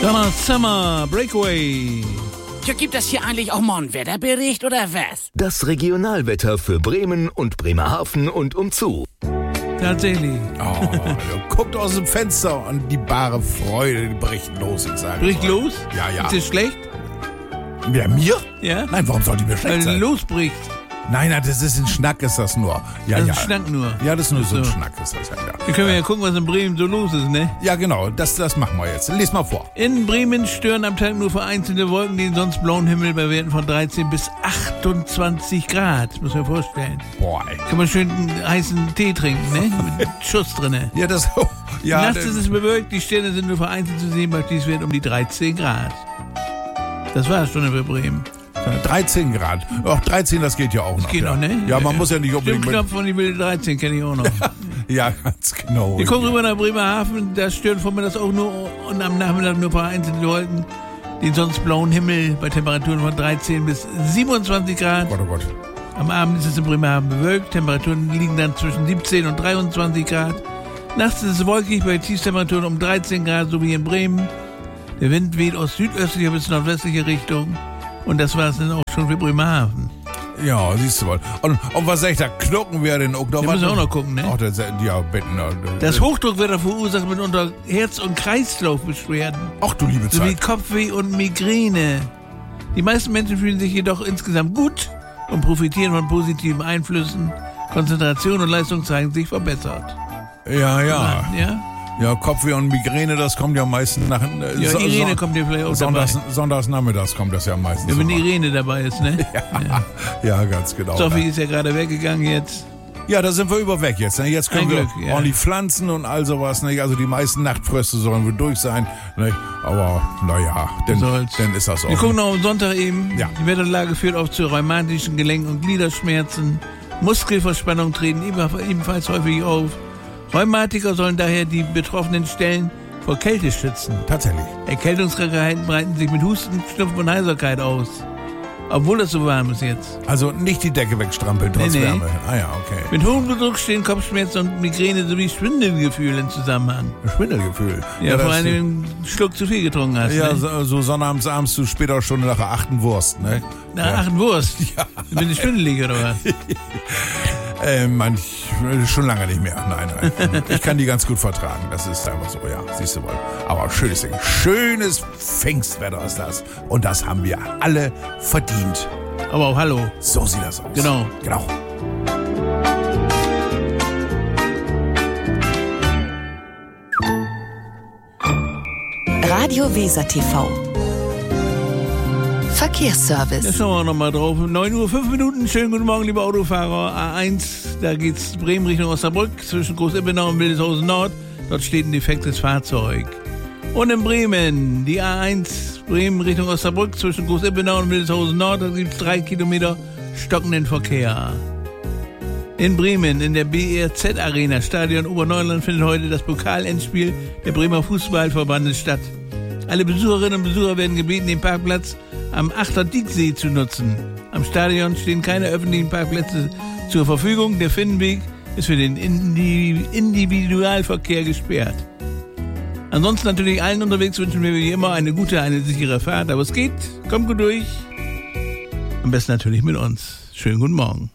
Donna Summer, Breakaway. Ja, gibt es hier eigentlich auch mal einen Wetterbericht oder was? Das Regionalwetter für Bremen und Bremerhaven und umzu. Tatsächlich. Oh, guckt aus dem Fenster und die bare Freude, die bricht los, ich sage. Bricht los? Ja, ja. Ist es schlecht? Ja, mir? Ja. Nein, warum soll die mir schlecht Weil sein? losbricht. Nein, das ist ein Schnack, ist das nur. Ja, Das ja. ist ein Schnack nur. Ja, das ist nur so ein So. Schnack, ist das ja. Hier können wir ja gucken, was in Bremen so los ist, ne? Ja, genau, das machen wir jetzt. Lies mal vor. In Bremen stören am Tag nur vereinzelte Wolken den sonst blauen Himmel bei Werten von 13 bis 28 Grad. Muss man vorstellen. Boah, ey. Kann man schön einen heißen Tee trinken, ne? Mit Schuss drinne. Ja, das... Ja, Nachts ist es bewölkt, die Sterne sind nur vereinzelt zu sehen, bei dies wird um die 13 Grad. Das war's schon für Bremen. 13 Grad. Ach, 13, das geht ja auch noch. Geht ja. noch, ne? Ja, man muss ja nicht unbedingt... Stimmknopf von die wilde 13 kenne ich auch noch. Ja, ganz genau. Wir kommen rüber nach Bremerhaven, da stören vormittags auch nur und am Nachmittag nur vereinzelte Wolken den sonst blauen Himmel bei Temperaturen von 13 bis 27 Grad. Oh Gott. Am Abend ist es in Bremerhaven bewölkt, Temperaturen liegen dann zwischen 17 und 23 Grad. Nachts ist es wolkig bei Tiefstemperaturen um 13 Grad, so wie in Bremen. Der Wind weht aus südöstlicher bis nordwestlicher Richtung. Und das war es dann auch schon für Bremerhaven. Ja, siehst du mal. Und was sag ich da? Knocken wir denn auch noch? Wir müssen auch noch gucken, ne? Ach, ja, bitte. Das Hochdruckwetter verursacht mitunter Herz- und Kreislaufbeschwerden. Ach du liebe Sowie Zeit. Kopfweh und Migräne. Die meisten Menschen fühlen sich jedoch insgesamt gut und profitieren von positiven Einflüssen. Konzentration und Leistung zeigen sich verbessert. Ja. Ja? Ja, Kopfweh und Migräne, das kommt ja meistens nach... Ja, Irene kommt dir vielleicht auch dabei. Sonntags nachmittags kommt das ja meistens. Ja, wenn immer. Irene dabei ist, ne? Ja, ganz genau. Sophie ist ja gerade weggegangen jetzt. Ja, da sind wir überweg jetzt. Ne? Jetzt können Ein wir Glück, ja. ordentlich pflanzen und all sowas. Ne? Also die meisten Nachtfröste sollen wohl durch sein. Ne? Aber naja, dann ist das auch. Wir gucken noch am Sonntag eben. Ja. Die Wetterlage führt oft zu rheumatischen Gelenk- und Gliederschmerzen. Muskelverspannung treten ebenfalls häufig auf. Rheumatiker sollen daher die betroffenen Stellen vor Kälte schützen. Tatsächlich. Erkältungskrankheiten breiten sich mit Husten, Schnupfen und Heiserkeit aus. Obwohl es so warm ist jetzt. Also nicht die Decke wegstrampeln, trotz Nee. Wärme. Ah ja, okay. Mit hohem Blutdruck stehen Kopfschmerzen und Migräne sowie Schwindelgefühl im Zusammenhang. Schwindelgefühl. Ja, vor das- allem, wenn du einen Schluck zu viel getrunken hast. Ja, ne? so sonnabends, abends zu später Stunde nach der 8. Wurst, ne? Na, ach, Wurst. Ja. Bin ich schwindelig oder was? Schon lange nicht mehr. Nein. Ich kann die ganz gut vertragen. Das ist einfach so, ja. Siehst du wohl. Aber schönes Ding. Schönes Pfingstwetter ist das. Und das haben wir alle verdient. Aber auch hallo. So sieht das aus. Genau. Radio Weser TV. Verkehrsservice. Da schauen wir nochmal drauf. 9 Uhr, 5 Minuten. Schönen guten Morgen, liebe Autofahrer. A1, da geht's Bremen Richtung Osnabrück, zwischen Groß-Ippenau und Wildeshausen Nord. Dort steht ein defektes Fahrzeug. Und in Bremen, die A1, Bremen Richtung Osnabrück, zwischen Groß-Ippenau und Wildeshausen Nord, da gibt's 3 Kilometer stockenden Verkehr. In Bremen, in der BRZ Arena, Stadion Oberneuland, findet heute das Pokalendspiel der Bremer Fußballverbandes statt. Alle Besucherinnen und Besucher werden gebeten, den Parkplatz am Achter Dieksee zu nutzen. Am Stadion stehen keine öffentlichen Parkplätze zur Verfügung. Der Finnenweg ist für den Individualverkehr gesperrt. Ansonsten natürlich allen unterwegs wünschen wir wie immer eine gute, eine sichere Fahrt. Aber es geht, kommt gut durch. Am besten natürlich mit uns. Schönen guten Morgen.